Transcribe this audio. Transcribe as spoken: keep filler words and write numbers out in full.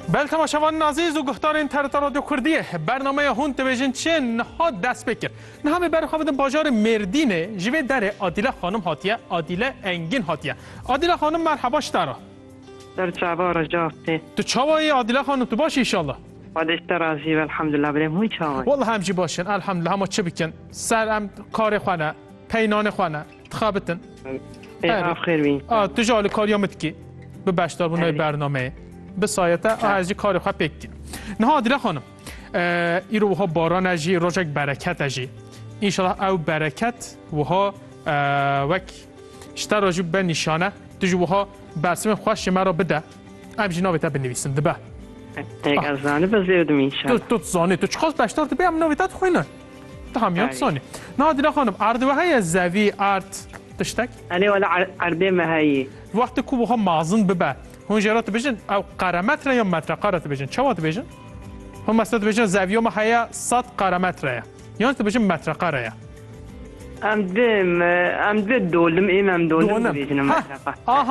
بله تماشاوان عزیز و گفتار این ترتا رادیو کردیه برنامه هون تبیجن چه نهاد دست بکر نه همه برای خوابیدن باجار مردینه جوه در عادله خانم هاتیه عادله انگین هاتیه عادله خانم مرحباش داره در چابا رجاته تو چاوای عادله خانم تو باشی انشالله خودش راضی و الحمدلله بریم هوی چاوای والله همجی باشن الحمدلله همه چه بکن سر هم کار خانه پینان خانه تخابتن ای خیر بین آه تو جال کاریامت کی به بشتار بونای برنامه به سایته از کار خواه پکی نه عادله خانم ایرو وها باران اجی روزک برکت اجی انشالله او برکت وها وک شتا راجو به نشانه تجو وها برسم خوش مرا بده ام جنابه تا بنویسن دبه یک از زانه بزیدم انشالله تو تو زانه تو چخواست بشتار تو بیم نویتت خوینه تو همیان زانه نه عادله خانم اردوه های زوی ارت تشتک علی ولا عربی مهایی وقتی کو وها مازن ببه هون جرات بيجن او قرامتر یا متر قرات بيجن چوات بيجن هم مثلا بيجن زاویه ما هيا صد قرامتر یا انت بيجن متر قرا ام دم ام دولم ام دولم بيجن متر